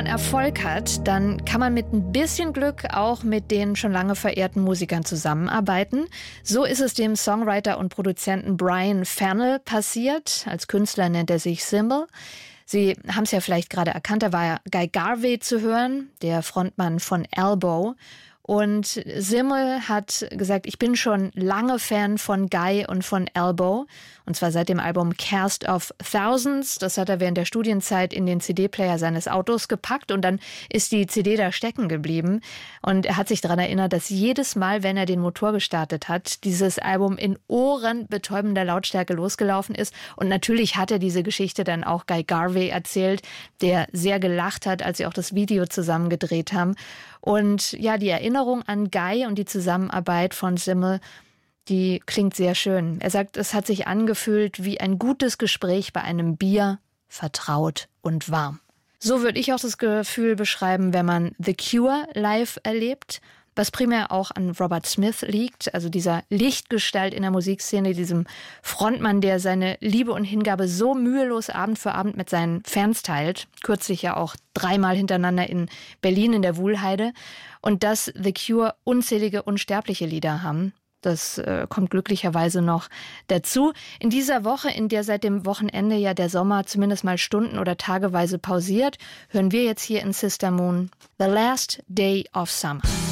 man Erfolg hat, dann kann man mit ein bisschen Glück auch mit den schon lange verehrten Musikern zusammenarbeiten. So ist es dem Songwriter und Produzenten Brian Fennell passiert. Als Künstler nennt er sich Symbol. Sie haben es ja vielleicht gerade erkannt, da war ja Guy Garvey zu hören, der Frontmann von Elbow. Und Symbol hat gesagt, ich bin schon lange Fan von Guy und von Elbow. Und zwar seit dem Album Cast of Thousands. Das hat er während der Studienzeit in den CD-Player seines Autos gepackt. Und dann ist die CD da stecken geblieben. Und er hat sich daran erinnert, dass jedes Mal, wenn er den Motor gestartet hat, dieses Album in ohrenbetäubender Lautstärke losgelaufen ist. Und natürlich hat er diese Geschichte dann auch Guy Garvey erzählt, der sehr gelacht hat, als sie auch das Video zusammen gedreht haben. Und ja, die Erinnerung an Guy und die Zusammenarbeit von Symbol, die klingt sehr schön. Er sagt, es hat sich angefühlt wie ein gutes Gespräch bei einem Bier, vertraut und warm. So würde ich auch das Gefühl beschreiben, wenn man The Cure live erlebt, was primär auch an Robert Smith liegt, also dieser Lichtgestalt in der Musikszene, diesem Frontmann, der seine Liebe und Hingabe so mühelos Abend für Abend mit seinen Fans teilt. Kürzlich ja auch 3-mal hintereinander in Berlin in der Wuhlheide. Und dass The Cure unzählige unsterbliche Lieder haben. Das kommt glücklicherweise noch dazu. In dieser Woche, in der seit dem Wochenende ja der Sommer zumindest mal stunden- oder tageweise pausiert, hören wir jetzt hier in Sister Moon The Last Day of Summer.